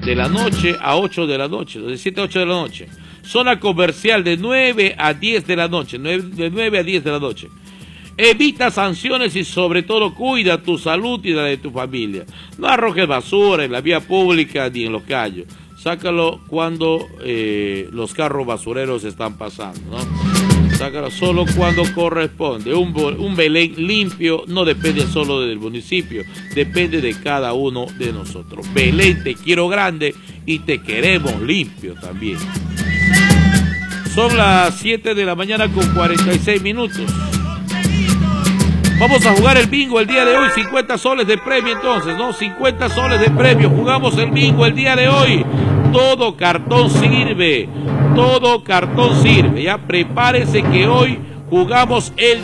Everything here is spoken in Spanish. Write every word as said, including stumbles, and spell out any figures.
de la noche a ocho de la noche, de siete a ocho de la noche. Zona comercial de nueve a diez de la noche, de nueve a diez de la noche. Evita sanciones y sobre todo cuida tu salud y la de tu familia. No arrojes basura en la vía pública ni en los calles. Sácalo cuando eh, los carros basureros están pasando, ¿no? Sácalo solo cuando corresponde. Un, un Belén limpio no depende solo del municipio, depende de cada uno de nosotros. Belén, te quiero grande y te queremos limpio también. Son las siete de la mañana con cuarenta y seis minutos. Vamos a jugar el bingo el día de hoy, cincuenta soles de premio entonces, ¿no? cincuenta soles de premio, jugamos el bingo el día de hoy. Todo cartón sirve, todo cartón sirve. Ya prepárense que hoy jugamos el